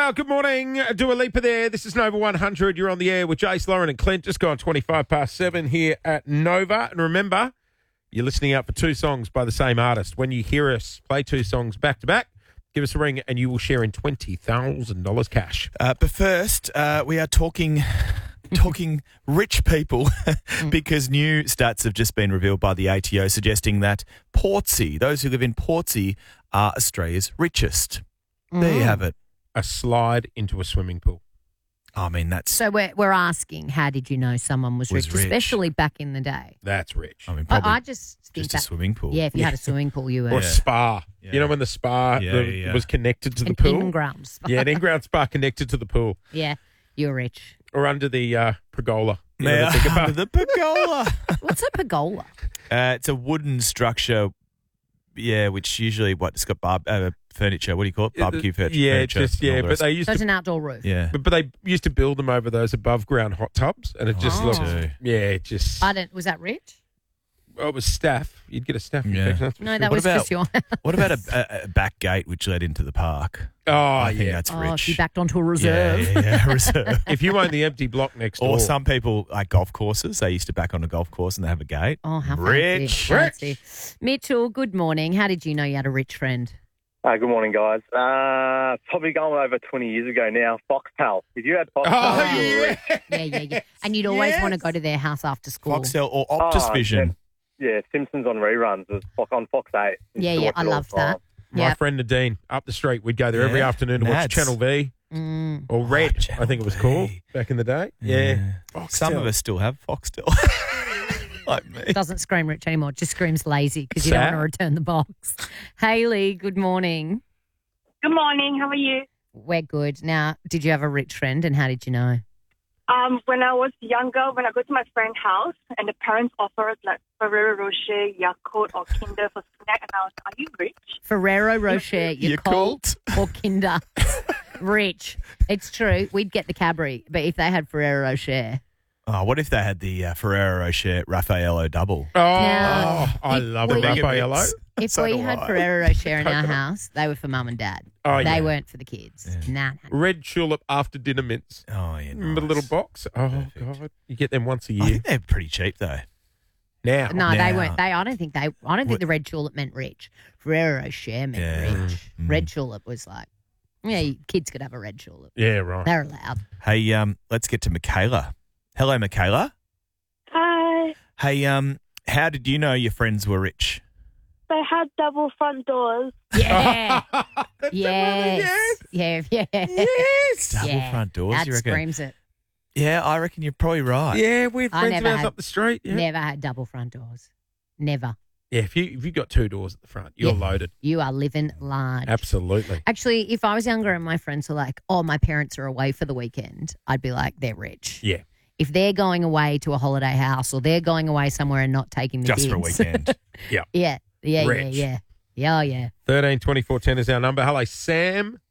Good morning. Dua Lipa there. This is Nova 100. You're on the air with Jace, Lauren and Clint. Just gone 25 past 7 here at Nova. And remember, you're listening out for two songs by the same artist. When you hear us play two songs back to back, give us a ring and you will share in $20,000 cash. But first, we are talking rich people because new stats have just been revealed by the ATO suggesting that Portsea, those who live in Portsea, are Australia's richest. There you have it. A slide into a swimming pool. I mean, that's... So we're asking, how did you know someone was rich, especially back in the day? That's rich. I mean, probably I just think just a swimming pool. Yeah, if you had a swimming pool, you were. Or a spa. Yeah. You know when the spa was connected to the pool? in-ground spa. Yeah, an in-ground spa connected to the pool. Yeah, you're rich. Or under the pergola. You know, Yeah, the bigger under the pergola. What's a pergola? It's a wooden structure, which usually, it's got furniture. What do you call it? Barbecue furniture. Yeah, furniture, but they used So it's to... an outdoor roof. Yeah. But they used to build them over those above-ground hot tubs, and it just looked... too. Yeah, it just... Was that rich? Well, it was staph. You'd get a staph Yeah. infection. That's for No, sure. that What was about- just your. What about a back gate which led into the park? Oh, I think yeah. that's Oh, rich. if you backed onto a reserve. Yeah, reserve. If you own the empty block next door... Or some people, like golf courses, they used to back on a golf course and they have a gate. Oh, how Rich. fancy. Mitchell, good morning. How did you know you had a rich friend? Good morning, guys. Probably going over 20 years ago now, Foxtel. If you had Foxtel, Oh, you were yeah. rich. Yeah. And you'd always want to go to their house after school. Foxtel or Optus Vision. Yeah, Simpsons on reruns. It was on Fox 8. Yeah, I loved that. My Yeah. friend Nadine, up the street, we'd go there every Yeah. afternoon to watch Nads. Channel V or Red, Channel I think it was V. called back in the day. Yeah. Some Foxtel. of us still have Foxtel. Like me. It doesn't scream rich anymore. It just screams lazy because you don't Sad. want to return the box. Hayley, good morning. Good morning. How are you? We're good. Now, did you have a rich friend and how did you know? When I was younger, when I go to my friend's house and the parents offer us like Ferrero Rocher, Yakult, or Kinder for snack, and I was, are you rich? Ferrero Rocher, Yakult. or Kinder. Rich. It's true. We'd get the Cadbury, but if they had Ferrero Rocher. Oh, what if they had the Ferrero Rocher Raffaello double? Oh, Now, I if love we- a Raffaello. If So we do had I. Ferrero Rocher in our Coconut. house, they were for mum and dad. Oh, They yeah. weren't for the kids. Nah. Red tulip after dinner mints. Oh, yeah. Remember the nice. little box? Oh, Perfect. God. You get them once a I year. think they're pretty cheap, though. Now. No, they Now- weren't. I don't think the red tulip meant rich. Ferrero Rocher meant Yeah. rich. Red tulip was like, kids could have a red tulip. Yeah, right. They're allowed. Hey, let's get to Michaela. Hello, Michaela. Hi. Hey, how did you know your friends were rich? They had double front doors. Yeah. That's yes. Yeah. Yes. Double Yeah. front doors, That you reckon? screams it. Yeah, I reckon you're probably right. Yeah, we had I friends of never ours had- up the street. Yeah. Never had double front doors. Never. Yeah, if you got two doors at the front, you're Yeah. loaded. You are living large. Absolutely. Actually, if I was younger and my friends were like, oh, my parents are away for the weekend, I'd be like, they're rich. Yeah. If they're going away to a holiday house or they're going away somewhere and not taking the Just kids. for a weekend. Yeah. Rich. Yeah, yeah. 13 24 10 is our number. Hello, Sam.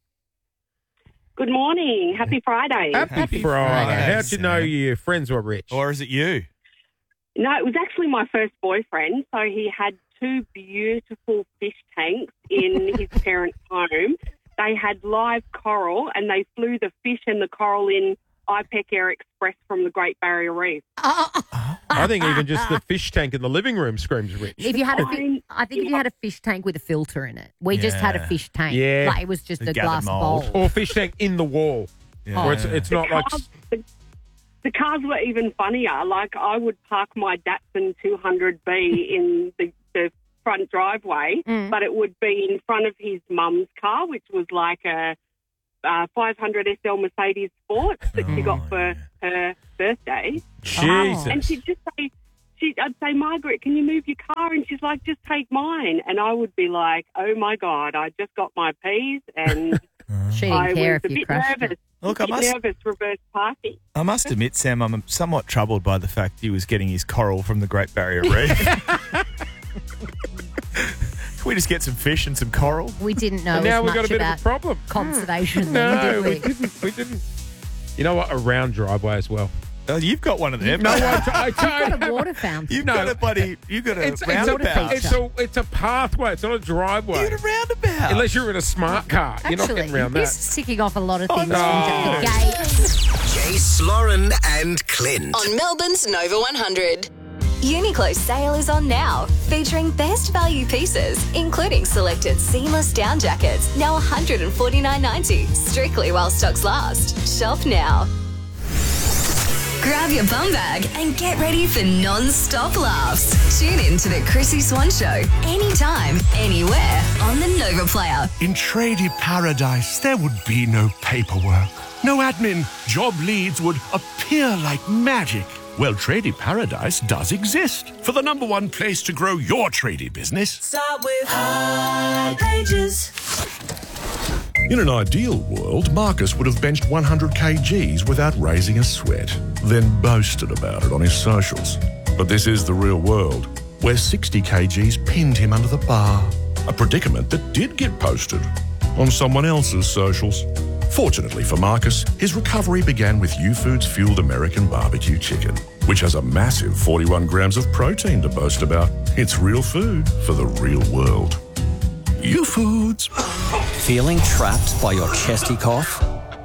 Good morning. Happy Friday. Happy Friday. Friday, How'd you know Sam. your friends were rich? Or is it you? No, it was actually my first boyfriend. So he had two beautiful fish tanks in his parents' home. They had live coral and they flew the fish and the coral in IPEC Air Express from the Great Barrier Reef. I think even just the fish tank in the living room screams rich. If you had I if you had a fish tank with a filter in it. We just had a Yeah. fish tank. Yeah. Like it was just The a gathered glass mould. bowl. Or fish tank in the wall. Yeah. Where it's not like... The cars were even funnier. Like I would park my Datsun 200B in the front driveway, but it would be in front of his mum's car, which was like a 500 SL Mercedes Sport that she got for her birthday. Jesus. And she'd just say, I'd say, Margaret, can you move your car? And she's like, just take mine. And I would be like, oh my God, I just got my P's and She I didn't care was if a you bit crashed nervous. it. Look, a bit nervous reverse parking. I must admit, Sam, I'm somewhat troubled by the fact he was getting his coral from the Great Barrier Reef. Can we just get some fish and some coral? We didn't know And now as we've got a much bit of about a problem. conservation No, then, we did we? didn't. We didn't. You know what? A round driveway as well. Oh, you've got one of them. No, I You've got a water fountain. You've got a roundabout. It's a pathway. It's not a driveway. You're a roundabout. Unless you're in a smart car. You're not Actually, getting around this that. is ticking off a lot of things. no. The gates. Jace, Lauren and Clint. On Melbourne's Nova 100. Uniqlo sale is on now, featuring best value pieces, including selected seamless down jackets, now $149.90, strictly while stocks last. Shop now. Grab your bum bag and get ready for non-stop laughs. Tune in to the Chrissy Swan Show, anytime, anywhere, on the Nova Player. In tradie paradise, there would be no paperwork, no admin. Job leads would appear like magic. Well, Tradie Paradise does exist for the #1 place to grow your tradie business. Start with High Pages. In an ideal world, Marcus would have benched 100 kgs without raising a sweat, then boasted about it on his socials. But this is the real world, where 60 kgs pinned him under the bar, a predicament that did get posted on someone else's socials. Fortunately for Marcus, his recovery began with U-Foods Fueled American Barbecue Chicken, which has a massive 41 grams of protein to boast about. It's real food for the real world. U-Foods. Feeling trapped by your chesty cough?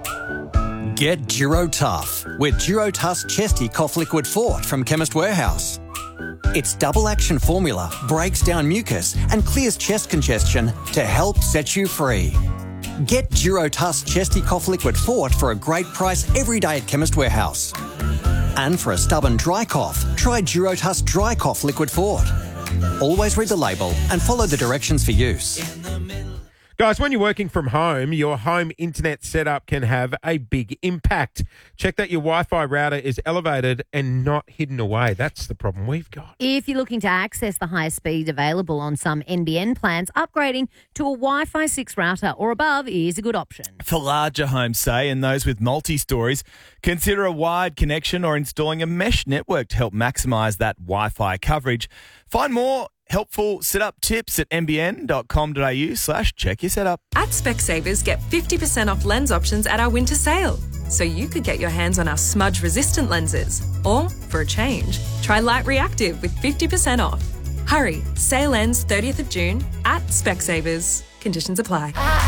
Get Duro Tough with Duro Tuss Chesty Cough Liquid Fort from Chemist Warehouse. Its double action formula breaks down mucus and clears chest congestion to help set you free. Get Duro Tuss Chesty Cough Liquid Fort for a great price every day at Chemist Warehouse. And for a stubborn dry cough, try Duro Tuss Dry Cough Liquid Fort. Always read the label and follow the directions for use. Guys, when you're working from home, your home internet setup can have a big impact. Check that your Wi-Fi router is elevated and not hidden away. That's the problem we've got. If you're looking to access the highest speed available on some NBN plans, upgrading to a Wi-Fi 6 router or above is a good option. For larger homes, say, and those with multi-stories, consider a wired connection or installing a mesh network to help maximise that Wi-Fi coverage. Find more helpful setup tips at nbn.com.au/check your setup. At Specsavers, get 50% off lens options at our winter sale. So you could get your hands on our smudge-resistant lenses. Or, for a change, try Light Reactive with 50% off. Hurry, sale ends 30th of June at Specsavers. Conditions apply.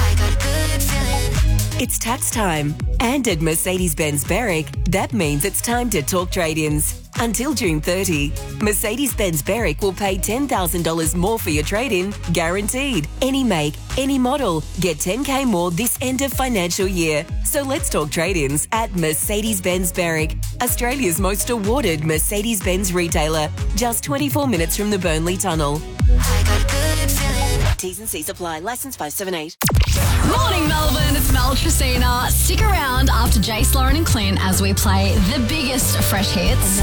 It's tax time. And at Mercedes-Benz Berwick, that means it's time to talk trade-ins. Until June 30, Mercedes-Benz Berwick will pay $10,000 more for your trade-in, guaranteed. Any make, any model. Get $10,000 more this end of financial year. So let's talk trade-ins at Mercedes-Benz Berwick, Australia's most awarded Mercedes-Benz retailer. Just 24 minutes from the Burnley Tunnel. T's and C's apply. Licence 578. Morning, Melbourne. It's Mel Tracina. Stick around after Jace, Lauren and Clint as we play the biggest fresh hits.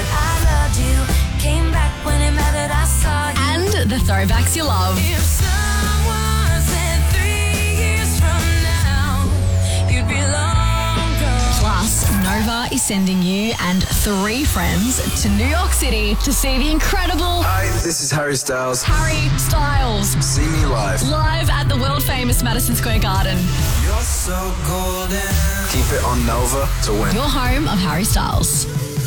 And the throwbacks you love. If someone said 3 years from now, you'd be long gone. Plus, Nova is sending you and 3 friends to New York City to see the incredible... Hi, this is Harry Styles. Harry Styles. See me live. Live at the world-famous Madison Square Garden. You're so golden. Keep it on Nova to win. Your home of Harry Styles.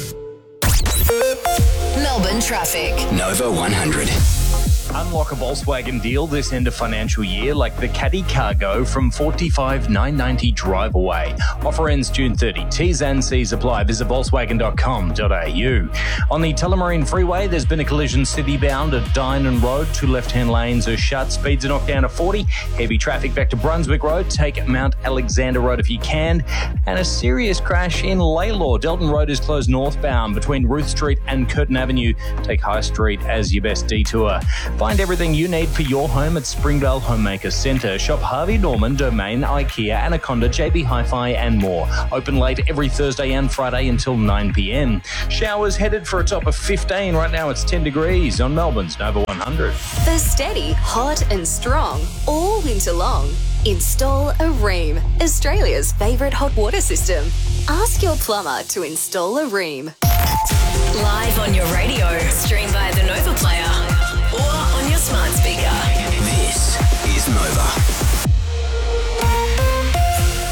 Melbourne traffic. Nova 100. Unlock a Volkswagen deal this end of financial year like the Caddy Cargo from $45,990 drive away. Offer ends June 30. T's and C's apply. Visit Volkswagen.com.au. On the Tullamarine Freeway, there's been a collision city-bound at Dynon Road. 2 left-hand lanes are shut. Speeds are knocked down to 40. Heavy traffic back to Brunswick Road. Take Mount Alexander Road if you can. And a serious crash in Laylaw. Delton Road is closed northbound between Ruth Street and Curtin Avenue. Take High Street as your best detour. Find everything you need for your home at Springvale Homemaker Centre. Shop Harvey Norman, Domain, IKEA, Anaconda, JB Hi-Fi and more. Open late every Thursday and Friday until 9 p.m. Showers headed for a top of 15. Right now it's 10 degrees on Melbourne's Nova 100. For steady, hot and strong all winter long, install a Ream, Australia's favourite hot water system. Ask your plumber to install a Ream. Live on your radio, stream by the Nova Player, or on your smart speaker. This is Nova.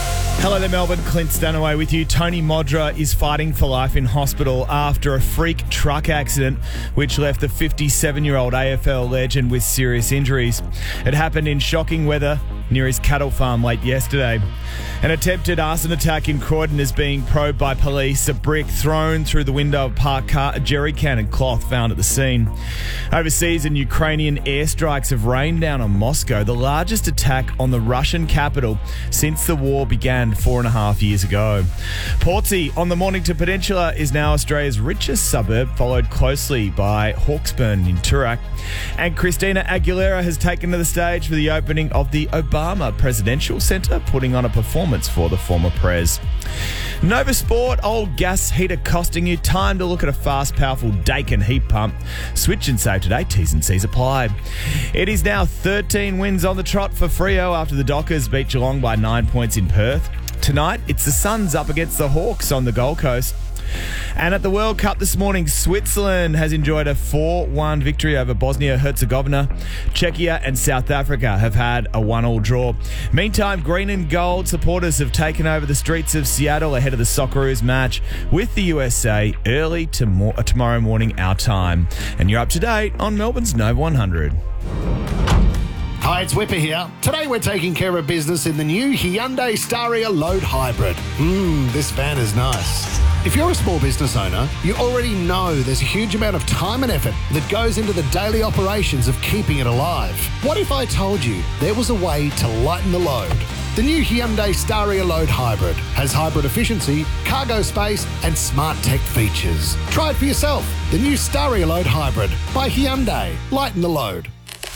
Hello there, Melbourne. Clint Stanaway with you. Tony Modra is fighting for life in hospital after a freak truck accident which left the 57-year-old AFL legend with serious injuries. It happened in shocking weather near his cattle farm late yesterday. An attempted arson attack in Croydon is being probed by police. A brick thrown through the window of a parked car, a jerry can and cloth found at the scene. Overseas, and Ukrainian airstrikes have rained down on Moscow, the largest attack on the Russian capital since the war began 4.5 years ago. Portsea on the Mornington Peninsula is now Australia's richest suburb, followed closely by Hawkesburn in Toorak. And Christina Aguilera has taken to the stage for the opening of the Obama Presidential Centre, putting on a performance for the former Prez. Nova Sport, old gas heater costing you. Time to look at a fast, powerful Daikin heat pump. Switch and save today. T's and C's apply. It is now 13 wins on the trot for Freo after the Dockers beat Geelong by 9 points in Perth. Tonight, it's the Suns up against the Hawks on the Gold Coast. And at the World Cup this morning, Switzerland has enjoyed a 4-1 victory over Bosnia-Herzegovina. Czechia and South Africa have had a 1-1 draw. Meantime, green and gold supporters have taken over the streets of Seattle ahead of the Socceroos match with the USA early tomorrow morning our time. And you're up to date on Melbourne's Nova 100. Hi, it's Whipper here. Today we're taking care of business in the new Hyundai Staria Load Hybrid. This van is nice. If you're a small business owner, you already know there's a huge amount of time and effort that goes into the daily operations of keeping it alive. What if I told you there was a way to lighten the load? The new Hyundai Staria Load Hybrid has hybrid efficiency, cargo space and smart tech features. Try it for yourself. The new Staria Load Hybrid by Hyundai. Lighten the load.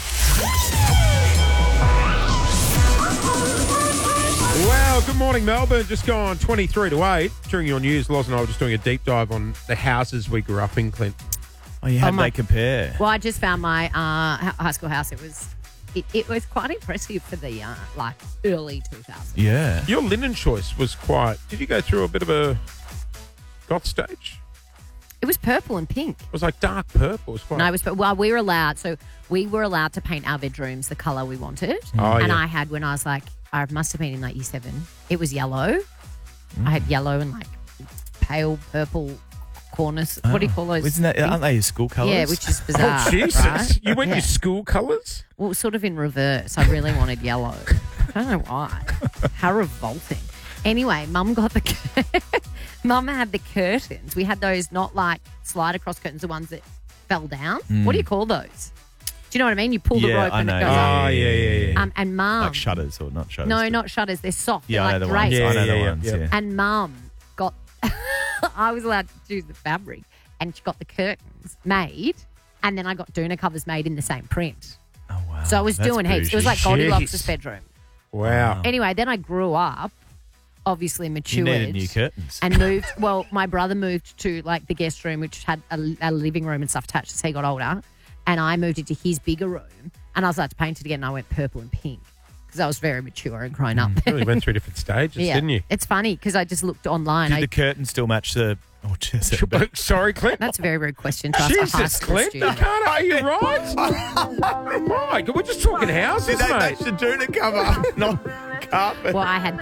Wow, good morning, Melbourne. Just gone 23 to 8. During your news, Loz and I were just doing a deep dive on the houses we grew up in, Clint. Oh, you had they compare? Well, I just found my high school house. It was quite impressive for the early 2000s. Yeah. Your linen choice was quite... Did you go through a bit of a goth stage? It was purple and pink. It was like dark purple. It was quite... No, it was... Well, we were allowed to paint our bedrooms the colour we wanted. Oh, and yeah. I had, when I was like... I must have been in like year 7. It was yellow. I had yellow and like pale purple corners. What do you call those? Aren't they your school colours? Yeah, which is bizarre. Oh, Jesus. Right? You went your school colours? Well, sort of in reverse. I really wanted yellow. I don't know why. How revolting. Anyway, Mum got Mum had the curtains. We had those not like slide across curtains, the ones that fell down. What do you call those? Do you know what I mean? You pull the rope and it goes up. Oh, yeah. And Mum... Like shutters or not shutters? No, not shutters. They're soft. Yeah, They're I know like the ones. drapes. I know the ones, yeah. And Mum got... I was allowed to choose the fabric. And she got the curtains made. And then I got doona covers made in the same print. Oh, wow. So I was doing heaps. It was like Goldilocks' bedroom. Wow. Anyway, then I grew up, obviously matured. You needed new curtains. And moved... Well, my brother moved to like the guest room, which had a living room and stuff attached as he got older. And I moved into his bigger room. And I was allowed to paint it again, and I went purple and pink because I was very mature and grown up. You really went through different stages, didn't you? It's funny because I just looked online. Did the curtain still match the... Oh, just sorry, Clint. That's a very rude question to ask a high Jesus, school Clint. student. Are you right? My God, we're just talking houses, Did they mate. match the doona cover, not carpet? Well, I had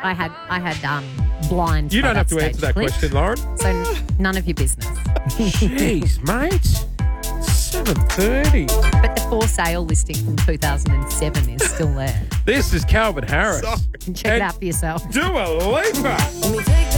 blind. You by don't have to stage, answer that Clint. question, Lauren. So none of your business. Jeez, mate. 7:30. But the for sale listing from 2007 is still there. This is Calvin Harris. Check it out for yourself. Dua Lipa.